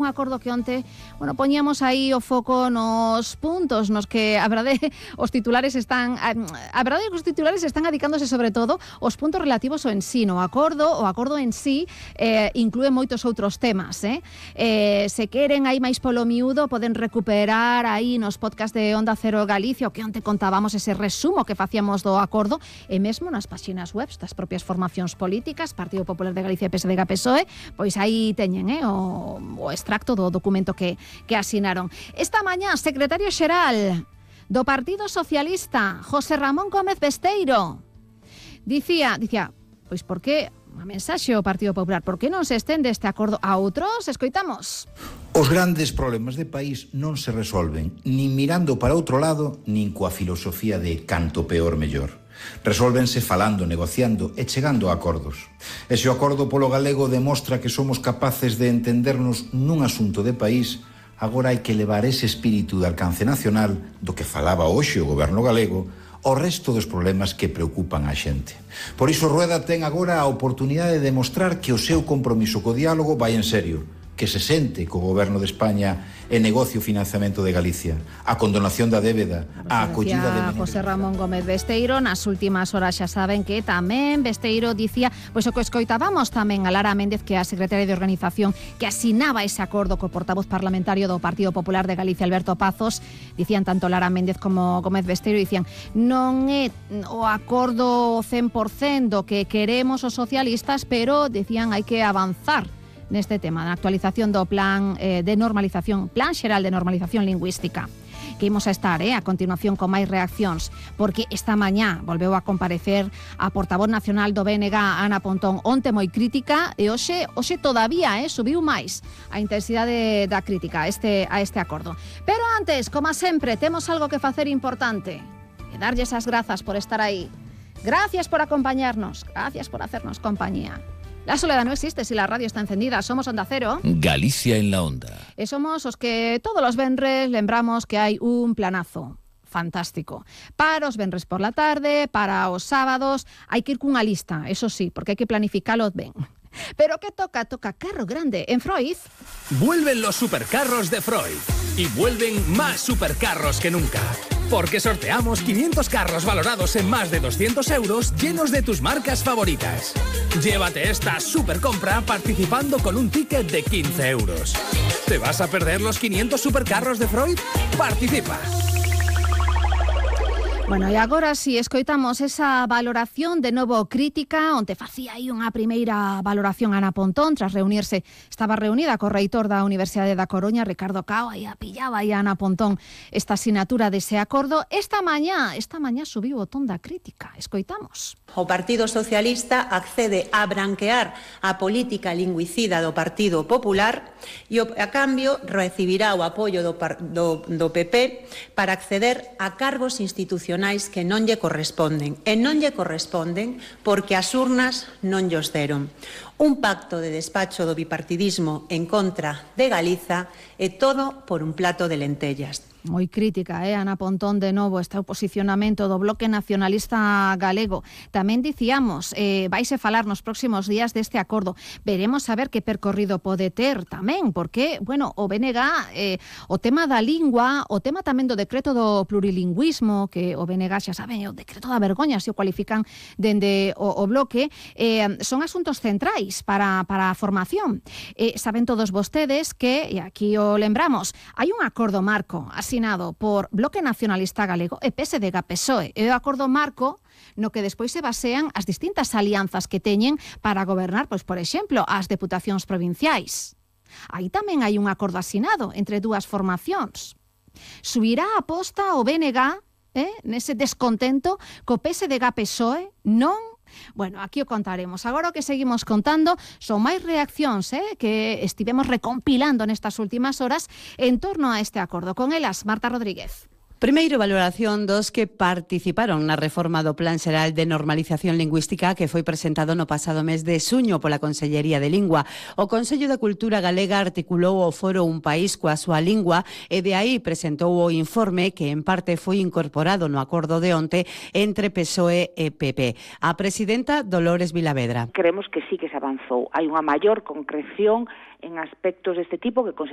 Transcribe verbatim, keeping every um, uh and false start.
un acordo que onte, bueno, poñíamos aí o foco nos puntos nos que a verdade os titulares están a, a verdade é que os titulares están adicándose sobre todo aos puntos relativos ao ensino. O acordo, o acordo en sí eh, inclúe moitos outros temas, eh? Eh, se queren aí máis polo miúdo, poden recuperar aí nos podcast de Onda Cero Galicia, o que onte contábamos ese resumo que facíamos do acordo, e mesmo nas páxinas web das propias formacións políticas, Partido Popular de Galicia, P S D G, P S O E, pois aí teñen eh, o, o extracto do documento que, que asinaron. Esta mañá, secretario xeral do Partido Socialista, José Ramón Gómez Besteiro, dicía, dicía, pois por que a mensaxe ao Partido Popular, por que non se estende este acordo a outros? Escoitamos. Os grandes problemas de país non se resolven nin mirando para outro lado, nin coa filosofía de canto peor mellor. Resólvense falando, negociando e chegando a acordos. E se o acordo polo galego demostra que somos capaces de entendernos nun asunto de país, agora hai que levar ese espírito de alcance nacional do que falaba hoxe o goberno galego ao resto dos problemas que preocupan a xente. Por iso Rueda ten agora a oportunidade de demostrar que o seu compromiso co diálogo vai en serio, que se sente co goberno de España e negocio o financiamento de Galicia, a condonación da débeda, a acollida de menores. José Ramón Gómez Besteiro, nas últimas horas xa saben que tamén Besteiro dicía, pois o que escoitábamos tamén a Lara Méndez, que é a secretaria de organización que asinaba ese acordo co portavoz parlamentario do Partido Popular de Galicia, Alberto Pazos. Dicían tanto Lara Méndez como Gómez Besteiro, dicían, non é o acordo cen por cento que queremos os socialistas, pero dicían hai que avanzar neste tema, na actualización do plan eh, de normalización, plan xeral de normalización lingüística, que imos a estar eh, a continuación con máis reaccións, porque esta mañá volveu a comparecer a portavoz nacional do B N G, Ana Pontón, onte moi crítica, e hoxe, hoxe todavía eh, subiu máis a intensidade da crítica a este, a este acordo. Pero antes, como sempre, temos algo que facer importante, e darlle esas grazas por estar aí. Gracias por acompañarnos, gracias por hacernos compañía. La soledad no existe si la radio está encendida. Somos Onda Cero. Galicia en la onda. E somos os que todos los venres lembramos que hai un planazo fantástico. Para os venres por la tarde, para os sábados, hai que ir cunha lista, eso sí, porque hai que planificalo ben. Pero que toca, toca carro grande en Freud. Vuelven los supercarros de Freud. Y vuelven más supercarros que nunca. Porque sorteamos quinientos carros valorados en más de doscientos euros llenos de tus marcas favoritas. Llévate esta super compra participando con un ticket de quince euros. ¿Te vas a perder los quinientos supercarros de Freud? Participa. Bueno, e agora si escoitamos esa valoración de novo crítica, onde facía aí unha primeira valoración Ana Pontón, tras reunirse, estaba reunida co reitor da Universidade da Coruña, Ricardo Cao, aí a pillaba aí a Ana Pontón esta asignatura dese acordo. Esta mañá, esta mañá subiu o ton da crítica. Escoitamos. O Partido Socialista accede a branquear a política lingüicida do Partido Popular e a cambio recibirá o apoio do, do, do P P para acceder a cargos institucionais que non lle corresponden. E non lle corresponden porque as urnas non llos deron. Un pacto de despacho do bipartidismo en contra de Galiza e todo por un plato de lentellas. Moi crítica, eh, Ana Pontón, de novo, este posicionamento do Bloque Nacionalista Galego. Tamén dicíamos, eh, vais a falar nos próximos días deste acordo. Veremos a ver que percorrido pode ter tamén, porque, bueno, o B N G, eh, o tema da lingua, o tema tamén do decreto do plurilingüismo, que o B N G xa saben, o decreto da vergoña, se o cualifican dende o, o bloque, eh, son asuntos centrais para, para a formación. Eh, saben todos vostedes que, e aquí o lembramos, hai un acordo marco, así por Bloque Nacionalista Galego e P S D G, P S O E, e o acordo marco no que despois se basean as distintas alianzas que teñen para gobernar, pois, por exemplo, as deputacións provinciais. Aí tamén hai un acordo asinado entre dúas formacións. Subirá a aposta o B N G eh, nese descontento co P S D G, P S O E? Non? Bueno, aquí o contaremos. Agora o que seguimos contando son máis reaccións eh, que estivemos recompilando nestas últimas horas en torno a este acordo. Con elas, Marta Rodríguez. Primeiro, valoración dos que participaron na reforma do Plan Xeral de Normalización Lingüística que foi presentado no pasado mes de suño pola Consellería de Lingua. O Consello de Cultura Galega articulou o foro Un País coa súa lingua e de aí presentou o informe que en parte foi incorporado no acordo de onte entre P S O E e P P. A presidenta Dolores Vilavedra. Creemos que sí que se avanzou. Hai unha maior concreción en aspectos deste tipo que